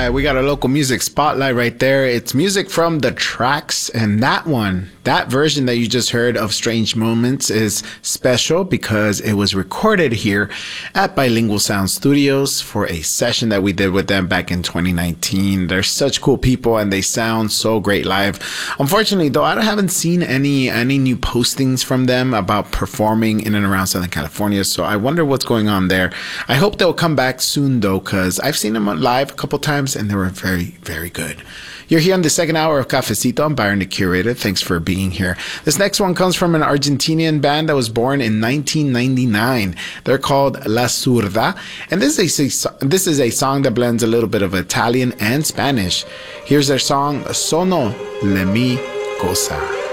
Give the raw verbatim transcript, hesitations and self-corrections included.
right, we got a local music spotlight right there. It's music from The Tracks, and that one, that version that you just heard of Strange Moments is special because it was recorded here at Bilingual Sound Studios for a session that we did with them back in twenty nineteen. They're such cool people and they sound so great live. Unfortunately, though, I haven't seen any any new postings from them about performing in and around Southern California, so I wonder what's going on there. I hope they'll come back soon, though, because I've seen them live a couple times and they were very, very good. You're here on the second hour of Cafecito. I'm Byron, the curator. Thanks for being here. This next one comes from an Argentinian band that was born in nineteen ninety-nine. They're called La Zurda, and this is a, this is a song that blends a little bit of Italian and Spanish. Here's their song, Sono le mi cosa.